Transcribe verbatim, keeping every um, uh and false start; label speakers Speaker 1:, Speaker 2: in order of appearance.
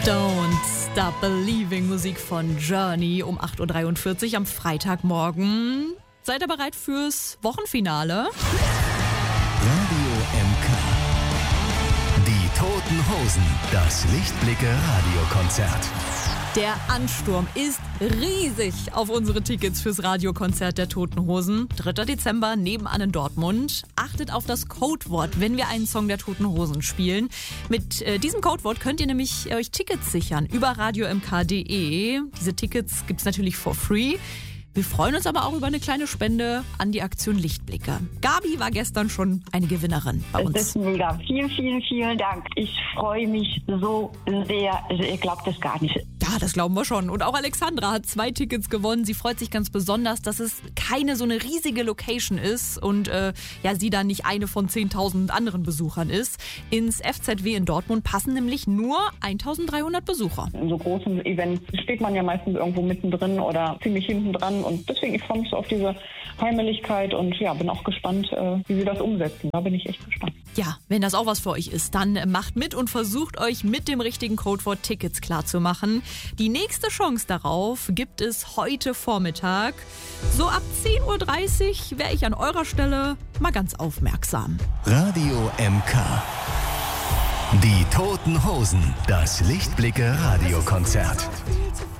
Speaker 1: Don't Stop Believing, Musik von Journey um acht Uhr dreiundvierzig am Freitagmorgen. Seid ihr bereit fürs Wochenfinale?
Speaker 2: Radio M K. Die Toten Hosen. Das Lichtblicke-Radiokonzert.
Speaker 1: Der Ansturm ist riesig auf unsere Tickets fürs Radiokonzert der Toten Hosen. dritter Dezember nebenan in Dortmund. Achtet auf das Codewort, wenn wir einen Song der Toten Hosen spielen. Mit äh, diesem Codewort könnt ihr nämlich äh, euch Tickets sichern über radio m k punkt d e. Diese Tickets gibt's natürlich for free. Wir freuen uns aber auch über eine kleine Spende an die Aktion Lichtblicke. Gabi war gestern schon eine Gewinnerin bei uns.
Speaker 3: Das ist mega. Vielen, vielen, vielen Dank. Ich freue mich so sehr. Ihr glaubt es gar nicht.
Speaker 1: Ja, das glauben wir schon. Und auch Alexandra hat zwei Tickets gewonnen. Sie freut sich ganz besonders, dass es keine so eine riesige Location ist und äh, ja, sie dann nicht eine von zehntausend anderen Besuchern ist. Ins F Z W in Dortmund passen nämlich nur eintausenddreihundert Besucher.
Speaker 3: In so großen Events steht man ja meistens irgendwo mittendrin oder ziemlich hinten dran. Und deswegen, ich freue mich so auf diese Heimeligkeit und ja, bin auch gespannt, äh, wie sie das umsetzen. Da bin ich echt gespannt.
Speaker 1: Ja, wenn das auch was für euch ist, dann macht mit und versucht euch mit dem richtigen Codewort Tickets klarzumachen. Die nächste Chance darauf gibt es heute Vormittag. So ab zehn Uhr dreißig wäre ich an eurer Stelle mal ganz aufmerksam.
Speaker 2: Radio M K. Die Toten Hosen. Das Lichtblicke-Radiokonzert.